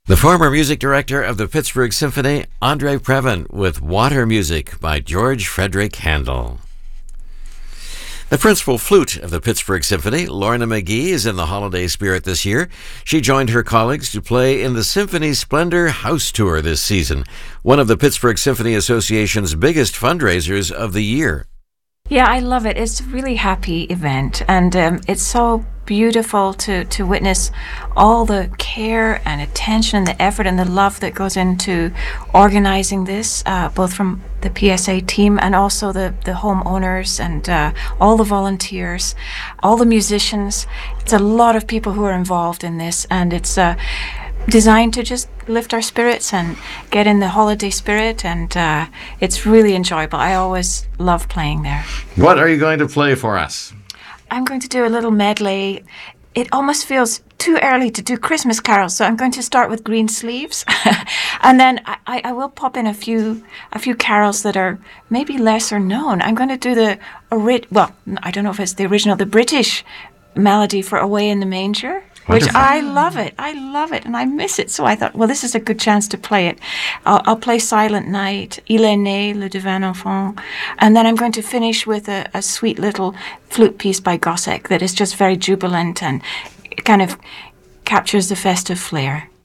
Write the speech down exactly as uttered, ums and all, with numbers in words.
The former music director of the Pittsburgh Symphony, Andre Previn, with Water Music by George Frederick Handel. The principal flute of the Pittsburgh Symphony, Lorna McGee, is in the holiday spirit this year. She joined her colleagues to play in the Symphony Splendor House Tour this season, one of the Pittsburgh Symphony Association's biggest fundraisers of the year. Yeah, I love it. It's a really happy event, and um, it's so beautiful to, to witness all the care and attention and the effort and the love that goes into organizing this, uh, both from the P S A team and also the, the homeowners and uh, all the volunteers, all the musicians. It's a lot of people who are involved in this, and it's uh, designed to just lift our spirits and get in the holiday spirit, and uh, it's really enjoyable. I always love playing there. What are you going to play for us? I'm going to do a little medley. It almost feels too early to do Christmas carols, so I'm going to start with Green Sleeves, and then I, I will pop in a few a few carols that are maybe lesser known. I'm going to do the ori- well, I don't know if it's the original, the British melody for Away in the Manger. Which I love it. I love it, and I miss it. So I thought, well, this is a good chance to play it. I'll, I'll play Silent Night, Il est né, le divin enfant, and then I'm going to finish with a, a sweet little flute piece by Gossec that is just very jubilant and kind of captures the festive flair.